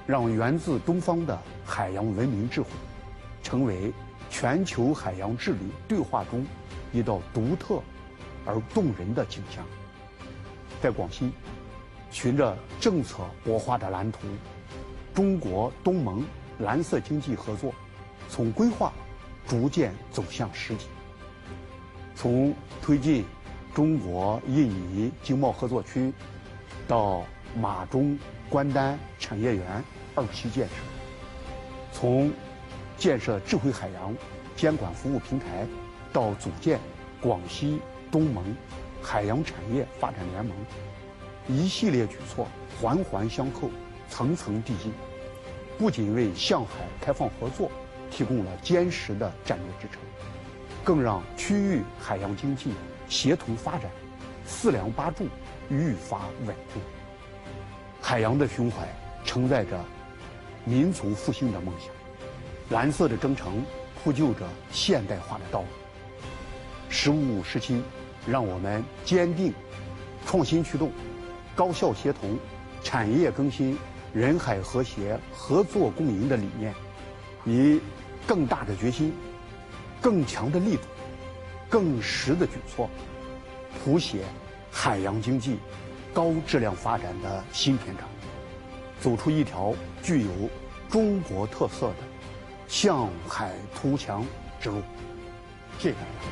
让源自东方的海洋文明智慧，成为全球海洋治理对话中一道独特而动人的景象。在广西，循着政策擘画的蓝图，中国东盟蓝色经济合作从规划逐渐走向实体，从推进中国印尼经贸合作区到马中关丹产业园2期建设，从建设智慧海洋监管服务平台到组建广西东盟海洋产业发展联盟，一系列举措环环相扣，层层递进，不仅为向海开放合作提供了坚实的战略支撑，更让区域海洋经济协同发展4梁8柱愈发稳固。海洋的胸怀承载着民族复兴的梦想，蓝色的征程铺就着现代化的道路。15、17让我们坚定创新驱动、高效协同、产业更新、人海和谐、合作共赢的理念，以更大的决心、更强的力度、更实的举措，谱写海洋经济高质量发展的新篇章，走出一条具有中国特色的向海图强之路。谢谢大家。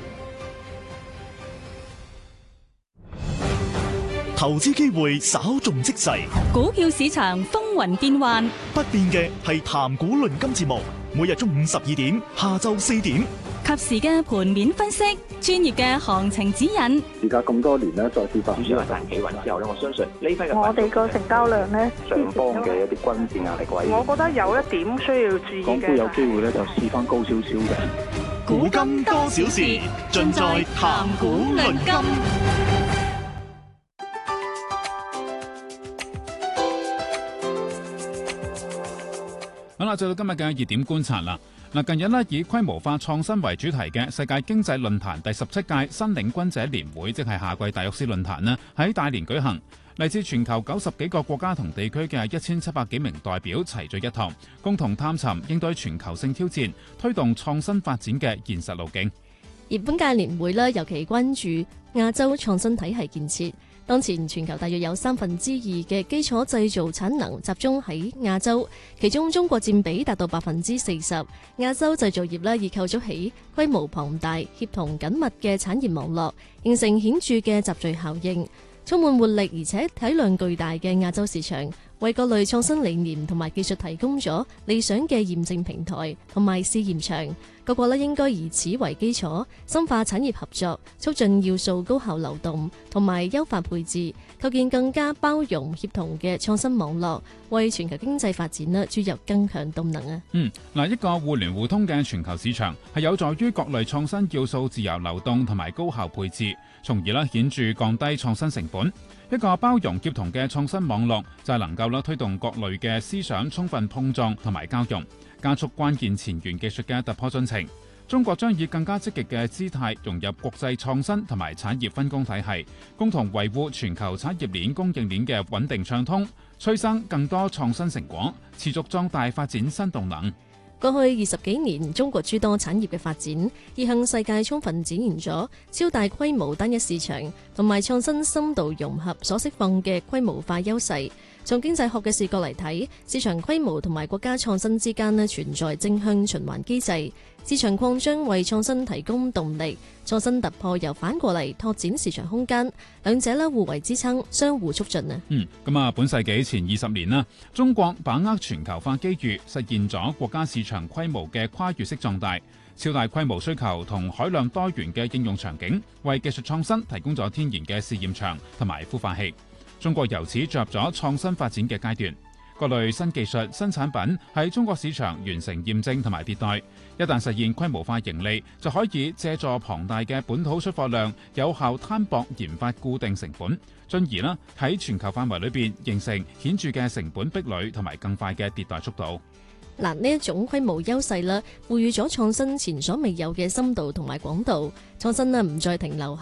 投資機會稍縱即逝， 股票市場風雲變幻， 不變嘅係談股論金節目，每日中午12點，下晝4點， 及時嘅盤面分析，專業嘅行情指引。 而家咁多年咧，再次發主要係賺企穩之後咧，我相信呢批嘅我哋個成交量咧， 上方嘅一啲均線壓力位， 我覺得有一點需要注意嘅。 港股有機會咧就試翻高少少嘅。 古今多少事，盡在談股論金。 好啦，就到今日嘅熱點觀察啦。嗱，近日咧以規模化創新為主題嘅世界經濟論壇第17屆新領軍者年會，即係夏季達沃斯論壇咧，喺大連舉行。嚟自全球90幾個國家同地區嘅1700幾名代表齊聚一堂，共同探尋應對全球性挑戰、推動創新發展嘅現實路徑。 而本屆年會咧，尤其關注亞洲創新體系建設。當前全球大約有2/3嘅基礎製造產能集中喺亞洲，其中中國佔比達到40%。亞洲製造業咧已構築起規模龐大、協同緊密嘅產業網絡，形成顯著嘅集聚效應，充滿活力而且體量巨大嘅亞洲市場，為各類創新理念同埋技術提供咗理想嘅驗證平台同埋試驗場。各國應該以此為基礎，深化產業合作，促進要素高效流動同埋優化配置，構建更加包容協同嘅創新網絡，為全球經濟發展注入更強動能啊！ 一個互聯互通嘅全球市場係有助於各類創新要素自由流動同埋高效配置，從而顯著降低創新成本。一個包容協同嘅創新網絡就係能夠推動各類嘅思想充分碰撞同埋交融，加速關鍵前沿技術嘅突破進程。中國將以更加積極嘅姿態融入國際創新同埋產業分工體系，共同維護全球產業鏈供應鏈嘅穩定暢通，催生更多創新成果，持續壯大發展新動能。 過去20幾年，中國諸多產業嘅發展，已向世界充分展現咗超大規模單一市場同埋創新深度融合所釋放嘅規模化優勢。從經濟學嘅視角嚟睇，市場規模同埋國家創新之間存在正向循環機制，市場擴張為創新提供動力，創新突破又反過嚟拓展市場空間，兩者互為支撐，相互促進啊！ 本世紀前20年啦，中國把握全球化機遇，實現咗國家市場規模嘅跨越式壯大，超大規模需求同海量多元嘅應用場景，為技術創新提供咗天然嘅試驗場同埋孵化器。中國由此進入咗創新發展嘅階段，各類新技術、新產品喺中國市場完成驗證同埋迭代，一旦實現規模化盈利，就可以借助龐大嘅本土出貨量，有效攤薄研發固定成本，進而喺全球範圍裏邊形成顯著嘅成本壁壘同埋更快嘅迭代速度。 呢一種規模優勢啦，賦予咗創新前所未有嘅深度同埋廣度。創新唔再停留喺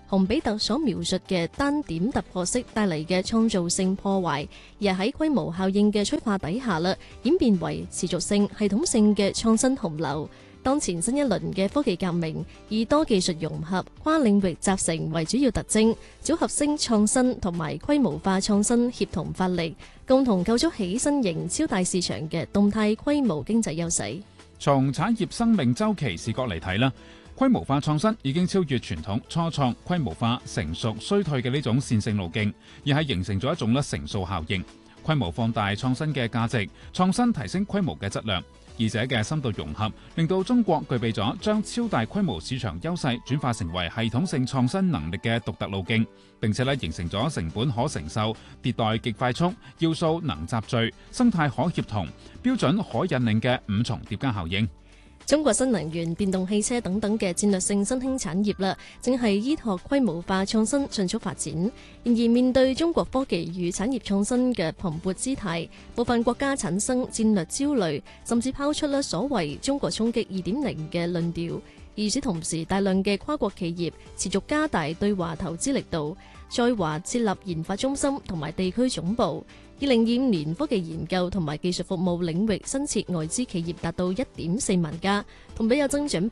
洪比特所描述嘅單點突破式帶嚟嘅創造性破壞，而喺規模效應嘅催化底下演變為持續性、系統性嘅創新洪流。當前新一輪嘅科技革命以多技術融合、跨領域集成為主要特徵，組合性創新同埋規模化創新協同發力，共同構築起新型超大市場嘅動態規模經濟優勢。 從產業生命週期視角嚟睇啦，規模化創新已經超越傳統初創、規模化、成熟、衰退嘅呢種線性路徑，而係形成咗一種乘數效應。規模放大創新嘅價值，創新提升規模嘅質量，二者嘅深度融合，令到中國具備咗將超大規模市場優勢轉化成為系統性創新能力嘅獨特路徑，並且形成咗成本可承受、迭代極快速、要素能集聚、生態可協同、標準可引領嘅5重疊加效應。 中國新能源、電動汽車等等嘅戰略性新興產業正係依託規模化創新迅速發展。然而面對中國科技與產業創新嘅蓬勃姿態，部分國家產生戰略焦慮，甚至拋出所謂中國衝擊2.0嘅論調。與此同時，大量嘅跨國企業持續加大對華投資力度，在華設立研發中心同埋地區總部。2025年科技研究同埋技術服務領域新設外資企業達到1.4萬家，同比有增長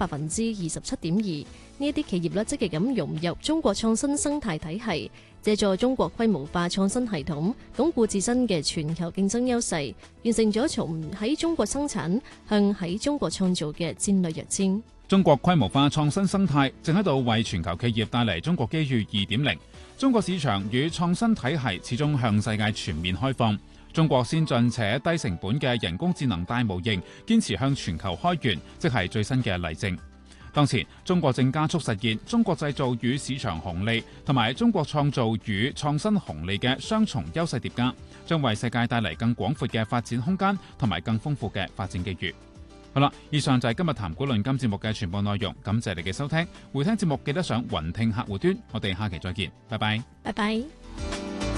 27.2%。呢一啲企業積極咁融入中國創新生態體系，借助中國規模化創新系統，鞏固自身嘅全球競爭優勢，完成咗從喺中國生產向喺中國創造嘅戰略躍遷。 中國規模化創新生態正喺度為全球企業帶嚟中國機遇2.0。中國市場與創新體系始終向世界全面開放。中國先進且低成本嘅人工智能大模型堅持向全球開源，即係最新嘅例證。當前，中國正加速實現中國製造與市場紅利同埋中國創造與創新紅利嘅雙重優勢疊加，將為世界帶嚟更廣闊嘅發展空間同埋更豐富嘅發展機遇。好啦，以上就係今日談古論今節目嘅全部內容，感謝你嘅收聽。回聽節目記得上雲聽客戶端，我哋下期再見，拜拜。 拜拜。